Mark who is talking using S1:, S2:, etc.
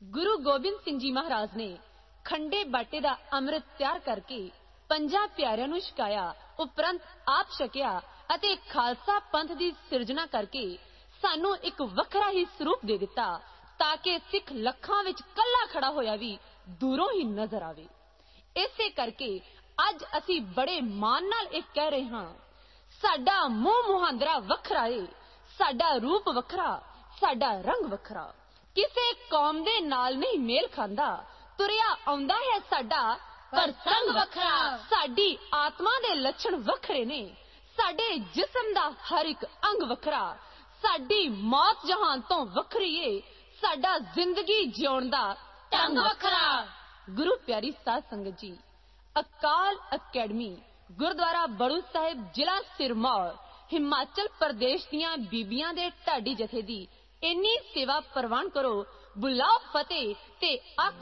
S1: गुरु गोबिंद सिंह जी महाराज ने खंडे बाटे दा अमृत तैयार करके पंजा प्यारिਆਂ ਨੂੰ ਛਕਾਇਆ ਉਪਰੰਤ ਆਪ ਛਕਿਆ ਅਤੇ ਖਾਲਸਾ ਪੰਥ ਦੀ ਸਿਰਜਣਾ ਕਰਕੇ ਸਾਨੂੰ ਇੱਕ ਵੱਖਰਾ ਹੀ ਸਰੂਪ ਦੇ ਦਿੱਤਾ ਤਾਂ ਕਿ ਸਿੱਖ ਲੱਖਾਂ ਵਿੱਚ ਕੱਲਾ ਖੜਾ ਹੋਇਆ ਵੀ ਦੂਰੋਂ ਹੀ ਨਜ਼ਰ ਆਵੇ। ਇਸੇ ਕਰਕੇ ਅੱਜ ਅਸੀਂ ਬੜੇ ਮਾਣ ਨਾਲ ਇਹ ਕਹਿ ਰਹੇ ਹਾਂ, ਸਾਡਾ ਮੂੰਹ ਮੁਹਾਂਦਰਾ ਵੱਖਰਾ ਏ, ਸਾਡਾ ਰੂਪ ਵੱਖਰਾ, ਸਾਡਾ ਰੰਗ ਵੱਖਰਾ, ਕਿਸੇ ਕੌਮ ਦੇ ਨਾਲ ਨਹੀਂ ਮੇਲ ਖਾਂਦਾ, ਤੁਰਿਆ ਆਉਂਦਾ ਹੈ ਸਾਡਾ ਪਰ ਸੰਗ ਵੱਖਰਾ, ਸਾਡੀ ਆਤਮਾ ਦੇ ਲੱਛਣ ਵੱਖਰੇ ਨੇ, ਸਾਡੇ ਜਿਸਮ ਦਾ ਹਰ ਇੱਕ ਅੰਗ ਵੱਖਰਾ, ਸਾਡੀ ਮੌਤ ਜਹਾਨ ਤੋਂ ਵੱਖਰੀ ਏ, ਸਾਡਾ ਜ਼ਿੰਦਗੀ ਜਿਉਣ ਦਾ ਢੰਗ ਵੱਖਰਾ। ਗੁਰੂ ਪਿਆਰੀ ਸਾਧ ਸੰਗਤ ਜੀ, ਅਕਾਲ ਅਕੈਡਮੀ ਗੁਰਦੁਆਰਾ ਬੜੂ ਸਾਹਿਬ ਜ਼ਿਲ੍ਹਾ ਸਿਰਮੌਰ ਹਿਮਾਚਲ ਪ੍ਰਦੇਸ਼ ਦੀਆਂ ਬੀਬੀਆਂ ਦੇ ਢਾਡੀ ਜਥੇ ਦੀ ਇੰਨੀ ਸੇਵਾ ਪ੍ਰਵਾਨ ਕਰੋ, ਬੁਲਾਓ ਫਤਿਹ ਤੇ